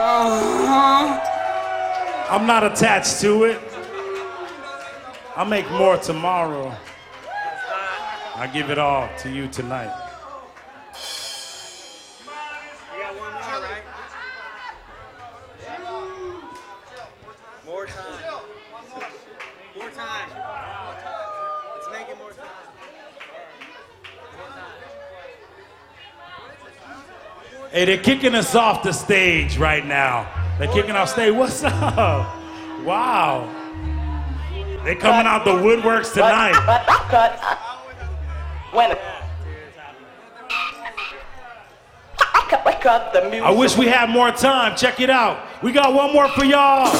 I'm not attached to it. I'll make more tomorrow. I give it all to you tonight. You got one more, right? More time. More time. Let's make it more time. Hey, they're kicking us off the stage right now. They're kicking off stage. What's up? Wow. They're coming out the woodworks tonight. Cut. When? Cut the music. I wish we had more time. Check it out. We got one more for y'all.